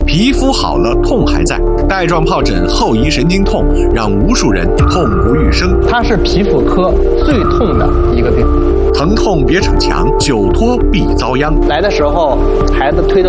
皮肤好了，痛还在。带状疱疹后遗神经痛让无数人痛不欲生。 它是皮肤科最痛的一个病。 疼痛别逞强，久拖必遭殃。 来的时候，孩子推着